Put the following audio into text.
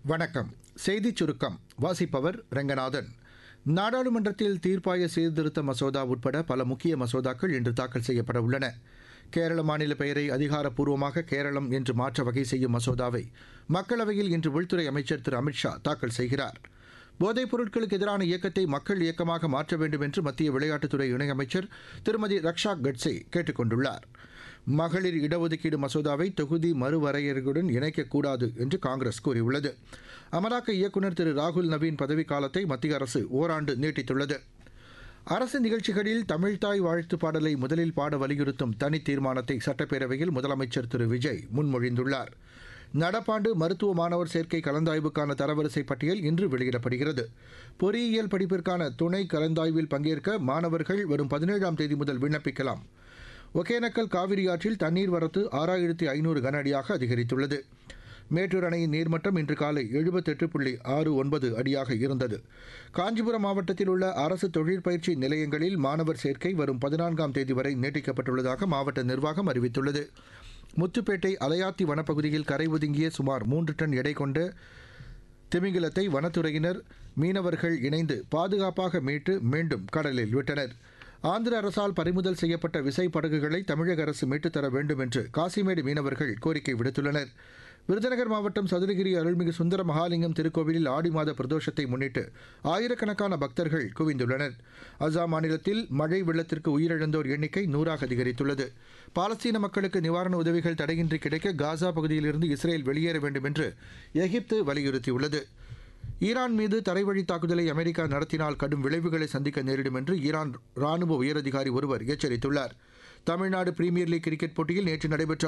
வணக்கம். செய்திச் சுருக்கம் வாசிப்பவர் ரங்கநாதன். நாடாளுமன்றத்தில் தீர்ப்பாய சீர்திருத்த மசோதா உட்பட பல முக்கிய மசோதாக்கள் இன்று தாக்கல் செய்யப்பட உள்ளன. கேரள மாநில பெயரை அதிகாரப்பூர்வமாக கேரளம் என்று மாற்ற வகை செய்யும் மசோதாவை மக்களவையில் இன்று உள்துறை அமைச்சர் திரு அமித்ஷா தாக்கல் செய்கிறார். போதைப் பொருட்களுக்கு எதிரான இயக்கத்தை மக்கள் இயக்கமாக மாற்ற வேண்டும் என்று மத்திய விளையாட்டுத்துறை இணையமைச்சர் திருமதி ரக்ஷா கட்சே கேட்டுக் கொண்டுள்ளார். மகளிர் இடஒதுக்கீடு மசோதாவை தொகுதி மறுவரையறையுடன் இணைக்கக்கூடாது என்று காங்கிரஸ் கூறியுள்ளது. அமலாக்க இயக்குநர் திரு ராகுல் நவீன் பதவிக்காலத்தை மத்திய அரசு ஓராண்டு நீட்டித்துள்ளது. அரசு நிகழ்ச்சிகளில் தமிழ்தாய் வாழ்த்து பாடலை முதலில் பாட வலியுறுத்தும் தனி தீர்மானத்தை சட்டப்பேரவையில் முதலமைச்சர் திரு விஜய் முன்மொழிந்துள்ளார். நடப்பாண்டு மருத்துவ மாணவர் சேர்க்கை கலந்தாய்வுக்கான தரவரிசை பட்டியல் இன்று வெளியிடப்படுகிறது. பொறியியல் படிப்பிற்கான துணை கலந்தாய்வில் பங்கேற்க மாணவர்கள் வரும் 17ஆம் தேதி முதல் விண்ணப்பிக்கலாம். ஒகேனக்கல் காவிரி ஆற்றில் தண்ணீர் வரத்து 6500 கன அடியாக அதிகரித்துள்ளது. மேட்டூர் அணையின் நீர்மட்டம் இன்று காலை 78.69 அடியாக இருந்தது. காஞ்சிபுரம் மாவட்டத்தில் உள்ள அரசு தொழிற்பயிற்சி நிலையங்களில் மாணவர் சேர்க்கை வரும் 14ஆம் தேதி வரை நீட்டிக்கப்பட்டுள்ளதாக மாவட்ட நிர்வாகம் அறிவித்துள்ளது. முத்துப்பேட்டை அலையாத்தி வனப்பகுதியில் கரை ஒதுங்கிய சுமார் 3 டன் எடை கொண்ட திமிங்கிலத்தை வனத்துறையினர் மீனவர்கள் இணைந்து பாதுகாப்பாக மீட்டு மீண்டும் கடலில் விட்டனர். ஆந்திர அரசால் பறிமுதல் செய்யப்பட்ட விசைப்படகுகளை தமிழக அரசு மீட்டுத்தர வேண்டும் என்று காசிமேடு மீனவர்கள் கோரிக்கை விடுத்துள்ளனர். விருதுநகர் மாவட்டம் சதுரகிரி அருள்மிகு சுந்தர மகாலிங்கம் திருக்கோவிலில் ஆடி மாத பிரதோஷத்தை முன்னிட்டு ஆயிரக்கணக்கான பக்தர்கள் குவிந்துள்ளனர். அசாம் மாநிலத்தில் மழை வெள்ளத்திற்கு உயிரிழந்தோர் எண்ணிக்கை 100ஆக அதிகரித்துள்ளது. பாலஸ்தீன மக்களுக்கு நிவாரண உதவிகள் தடையின்றி கிடைக்க காசா பகுதியிலிருந்து இஸ்ரேல் வெளியேற வேண்டும் என்று எகிப்து வலியுறுத்தியுள்ளது. ஈரான் மீது தரைவழி தாக்குதலை அமெரிக்கா நடத்தினால் கடும் விளைவுகளை சந்திக்க நேரிடும் என்று ஈரான் ராணுவ உயரதிகாரி ஒருவர் எச்சரித்துள்ளார். தமிழ்நாடு பிரீமியர் லீக் கிரிக்கெட் போட்டியில் நேற்று நடைபெற்ற